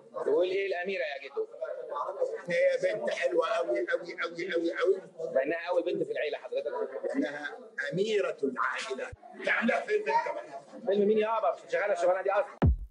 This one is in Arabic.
تقول ايه الاميره يا جدو؟ هي بنت حلوه قوي قوي قوي قوي قوي، لانها اول بنت في العيله حضرتك. لانها اميره العائله. تعملها فيلم انت بقى. فيلم مين يابا؟ مش شغاله الشغلانه دي اصلا.